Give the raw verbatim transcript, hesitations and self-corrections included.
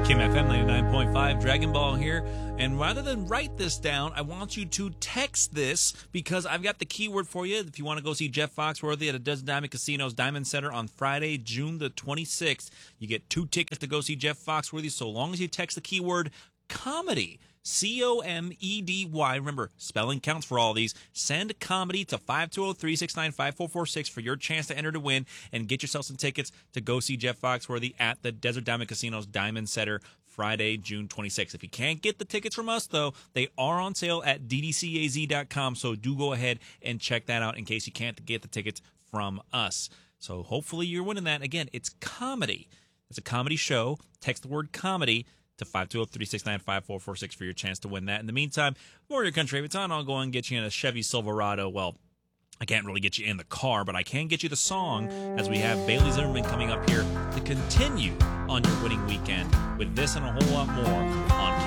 Kim F M ninety-nine point five, Dragon Ball here. And rather than write this down, I want you to text this because I've got the keyword for you. If you want to go see Jeff Foxworthy at a Desert Diamond Casino's Diamond Center on Friday, June the twenty-sixth, you get two tickets to go see Jeff Foxworthy so long as you text the keyword comedy. C O M E D Y. Remember, spelling counts for all these. Send comedy to five two zero, three six nine, five four four six for your chance to enter to win and get yourself some tickets to go see Jeff Foxworthy at the Desert Diamond Casino's Diamond Center Friday, June twenty-sixth. If you can't get the tickets from us, though, they are on sale at d d c a z dot com, so do go ahead and check that out in case you can't get the tickets from us. So hopefully you're winning that. Again, it's comedy. It's a comedy show. Text the word comedy to five two zero, three six nine, five four four six for your chance to win that. In the meantime, Warrior Country, if it's on, I'll go and get you in a Chevy Silverado. Well, I can't really get you in the car, but I can get you the song as we have Bailey Zimmerman coming up here to continue on your winning weekend with this and a whole lot more on